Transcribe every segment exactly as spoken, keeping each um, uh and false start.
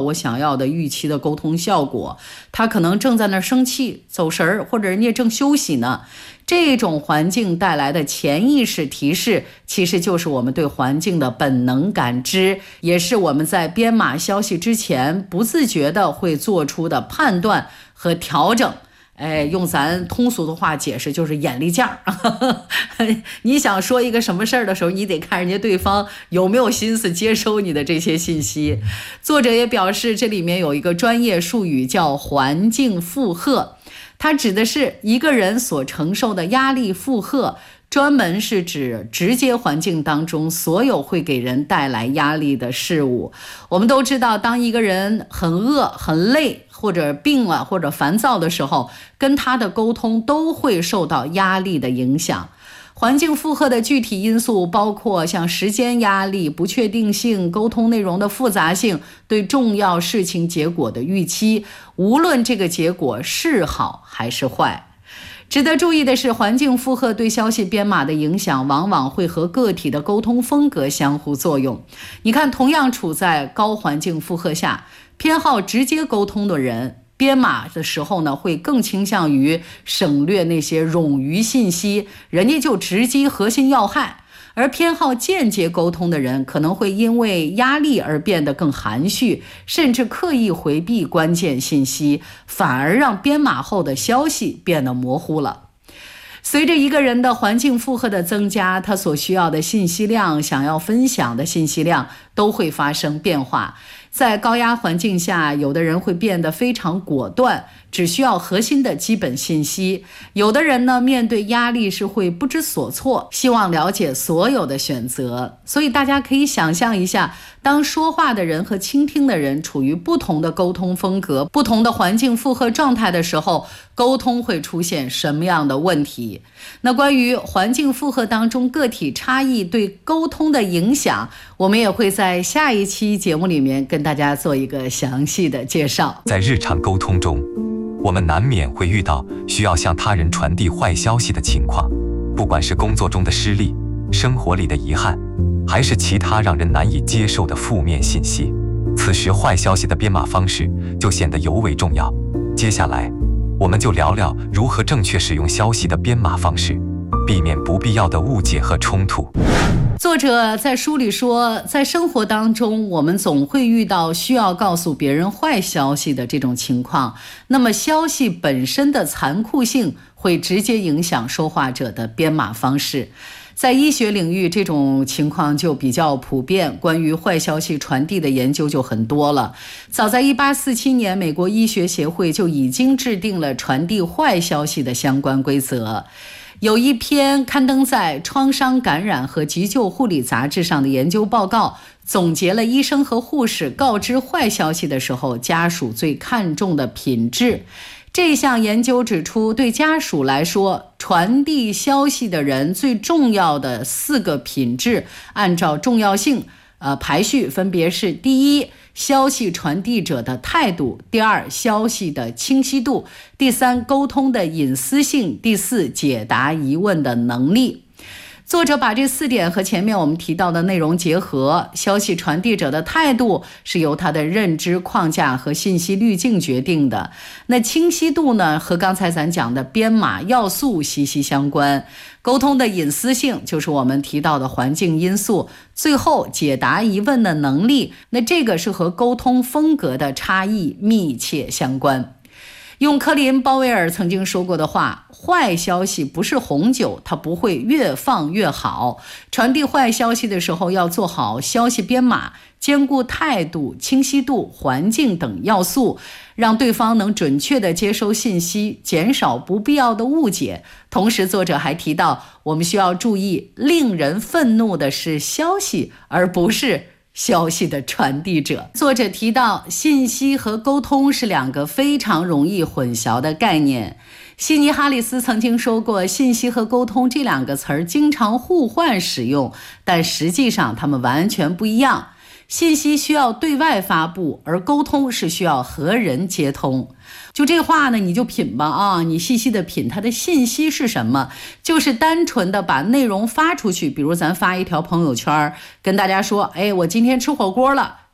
我想要的预期的沟通效果，他可能正在那儿生气走神儿，或者人家正休息呢。这种环境带来的潜意识提示，其实就是我们对环境的本能感知，也是我们在编码消息之前不自觉的会做出的判断和调整。哎，用咱通俗的话解释，就是眼力劲儿。你想说一个什么事儿的时候，你得看人家对方有没有心思接收你的这些信息。作者也表示，这里面有一个专业术语叫环境负荷，它指的是一个人所承受的压力负荷，专门是指直接环境当中所有会给人带来压力的事物。我们都知道，当一个人很饿、很累，或者病了，或者烦躁的时候，跟他的沟通都会受到压力的影响。环境负荷的具体因素包括像时间压力、不确定性、沟通内容的复杂性、对重要事情结果的预期，无论这个结果是好还是坏。值得注意的是，环境负荷对消息编码的影响往往会和个体的沟通风格相互作用。你看，同样处在高环境负荷下，偏好直接沟通的人，编码的时候呢，会更倾向于省略那些冗余信息，人家就直击核心要害。而偏好间接沟通的人，可能会因为压力而变得更含蓄，甚至刻意回避关键信息，反而让编码后的消息变得模糊了。随着一个人的环境负荷的增加，他所需要的信息量、想要分享的信息量都会发生变化。在高压环境下，有的人会变得非常果断，只需要核心的基本信息；有的人呢，面对压力是会不知所措，希望了解所有的选择。所以大家可以想象一下，当说话的人和倾听的人处于不同的沟通风格、不同的环境负荷状态的时候，沟通会出现什么样的问题？那关于环境负荷当中个体差异对沟通的影响，我们也会在下一期节目里面跟大家做一个详细的介绍。 在日常沟通中，我们难免会遇到需要向他人传递坏消息的情况，不管是工作中的失利、生活里的遗憾，还是其他让人难以接受的负面信息。此时坏消息的编码方式就显得尤为重要。接下来我们就聊聊如何正确使用消息的编码方式，避免不必要的误解和冲突。 作者在书里说，在生活当中，我们总会遇到需要告诉别人坏消息的这种情况。那么消息本身的残酷性会直接影响说话者的编码方式。在医学领域，这种情况就比较普遍，关于坏消息传递的研究就很多了。早在一八四七年，美国医学协会就已经制定了传递坏消息的相关规则。有一篇刊登在《创伤感染和急救护理杂志》上的研究报告，总结了医生和护士告知坏消息的时候，家属最看重的品质。这项研究指出，对家属来说，传递消息的人最重要的四个品质，按照重要性呃排序，分别是：第一，消息传递者的态度；第二，消息的清晰度；第三，沟通的隐私性；第四，解答疑问的能力。作者把这四点和前面我们提到的内容结合，消息传递者的态度是由他的认知框架和信息滤镜决定的。那清晰度呢，和刚才咱讲的编码要素息息相关。沟通的隐私性就是我们提到的环境因素。最后，解答疑问的能力，那这个是和沟通风格的差异密切相关。用科林·鲍威尔曾经说过的话，坏消息不是红酒，它不会越放越好。传递坏消息的时候，要做好消息编码，兼顾态度、清晰度、环境等要素，让对方能准确地接收信息，减少不必要的误解。同时，作者还提到，我们需要注意，令人愤怒的是消息，而不是消息的传递者。作者提到，信息和沟通是两个非常容易混淆的概念。悉尼·哈里斯曾经说过，信息和沟通这两个词儿经常互换使用，但实际上它们完全不一样。信息需要对外发布，而沟通是需要和人接通。就这话呢，你就品吧啊，你细细的品它的信息是什么，就是单纯的把内容发出去。比如咱发一条朋友圈，跟大家说，哎，我今天吃火锅了，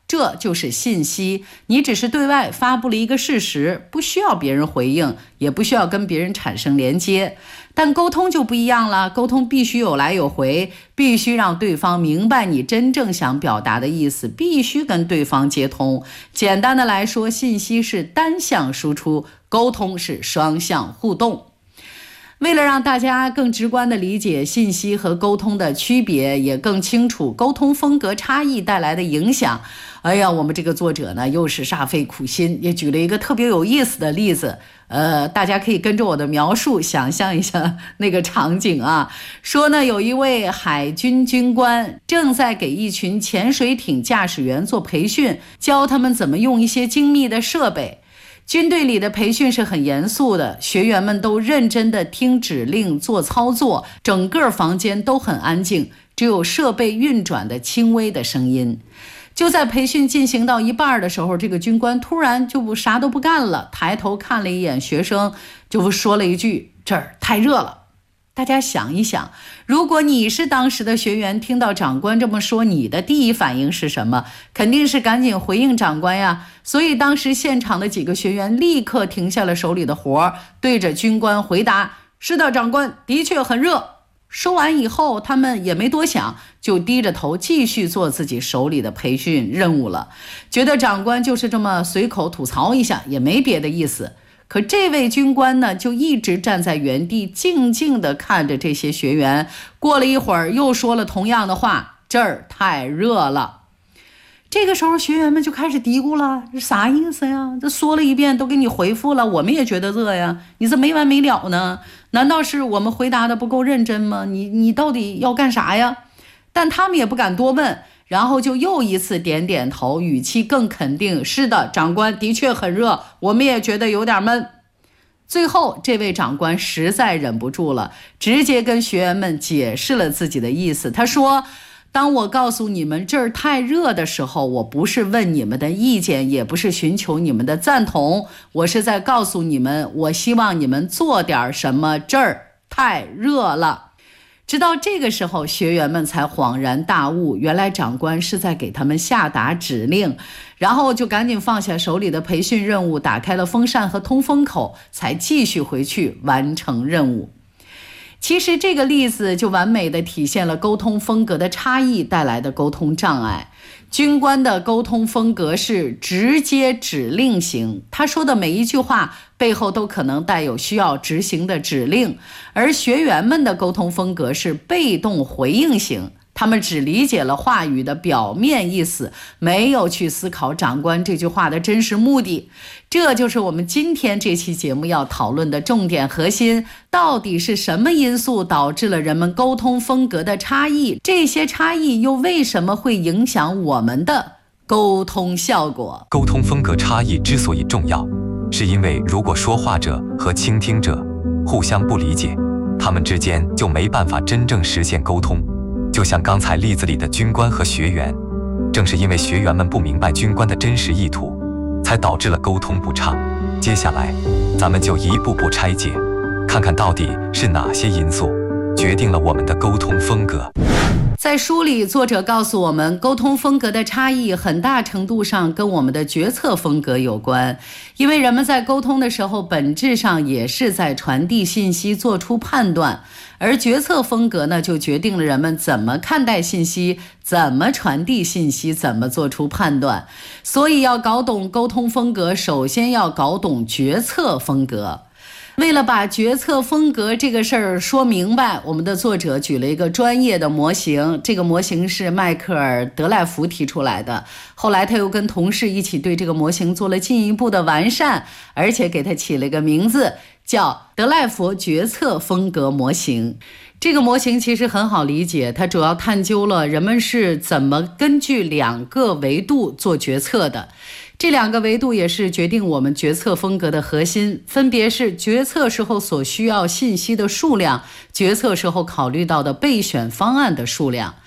这就是信息，你只是对外发布了一个事实，不需要别人回应，也不需要跟别人产生连接。但沟通就不一样了，沟通必须有来有回，必须让对方明白你真正想表达的意思，必须跟对方接通。简单的来说，信息是单向输出，沟通是双向互动。为了让大家更直观地理解信息和沟通的区别，也更清楚沟通风格差异带来的影响，哎呀，我们这个作者呢又是煞费苦心，也举了一个特别有意思的例子。呃，大家可以跟着我的描述想象一下那个场景啊。说呢，有一位海军军官正在给一群潜水艇驾驶员做培训，教他们怎么用一些精密的设备。军队里的培训是很严肃的，学员们都认真地听指令做操作，整个房间都很安静，只有设备运转的轻微的声音。就在培训进行到一半的时候，这个军官突然就不啥都不干了，抬头看了一眼学生，就说了一句：“这儿太热了。”大家想一想，如果你是当时的学员，听到长官这么说，你的第一反应是什么？肯定是赶紧回应长官呀。所以当时现场的几个学员立刻停下了手里的活，对着军官回答：“是的，长官，的确很热。”说完以后，他们也没多想，就低着头继续做自己手里的培训任务了，觉得长官就是这么随口吐槽一下，也没别的意思。可这位军官呢，就一直站在原地，静静地看着这些学员。过了一会儿，又说了同样的话：“这儿太热了。”这个时候，学员们就开始嘀咕了：“这啥意思呀？这说了一遍，都给你回复了，我们也觉得热呀，你这没完没了呢？难道是我们回答的不够认真吗？你你到底要干啥呀？”但他们也不敢多问。然后就又一次点点头，语气更肯定：“是的，长官，的确很热，我们也觉得有点闷。”最后这位长官实在忍不住了，直接跟学员们解释了自己的意思。他说：“当我告诉你们这儿太热的时候，我不是问你们的意见，也不是寻求你们的赞同，我是在告诉你们，我希望你们做点什么，这儿太热了。”直到这个时候，学员们才恍然大悟，原来长官是在给他们下达指令，然后就赶紧放下手里的培训任务，打开了风扇和通风口，才继续回去完成任务。其实这个例子就完美地体现了沟通风格的差异带来的沟通障碍。军官的沟通风格是直接指令型，他说的每一句话背后都可能带有需要执行的指令，而学员们的沟通风格是被动回应型，他们只理解了话语的表面意思，没有去思考长官这句话的真实目的。这就是我们今天这期节目要讨论的重点核心，到底是什么因素导致了人们沟通风格的差异？这些差异又为什么会影响我们的沟通效果？ 沟通风格差异之所以重要，是因为如果说话者和倾听者互相不理解，他们之间就没办法真正实现沟通。就像刚才例子里的军官和学员，正是因为学员们不明白军官的真实意图，才导致了沟通不畅。接下来咱们就一步步拆解，看看到底是哪些因素决定了我们的沟通风格。 在书里，作者告诉我们，沟通风格的差异很大程度上跟我们的决策风格有关，因为人们在沟通的时候，本质上也是在传递信息，做出判断，而决策风格呢，就决定了人们怎么看待信息，怎么传递信息，怎么做出判断。所以要搞懂沟通风格，首先要搞懂决策风格。为了把决策风格这个事儿说明白，我们的作者举了一个专业的模型，这个模型是迈克尔·德赖福提出来的，后来他又跟同事一起对这个模型做了进一步的完善，而且给他起了一个名字，叫德赖福决策风格模型。这个模型其实很好理解，它主要探究了人们是怎么根据两个维度做决策的。这两个维度也是决定我们决策风格的核心，分别是决策时候所需要信息的数量，决策时候考虑到的备选方案的数量。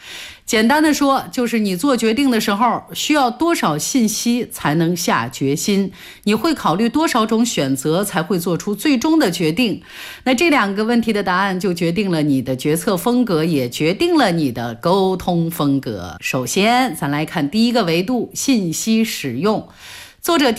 简单的说，就是你做决定的时候需要多少信息才能下决心，你会考虑多少种选择才会做出最终的决定。那这两个问题的答案就决定了你的决策风格，也决定了你的沟通风格。首先咱来看第一个维度，信息使用。作者提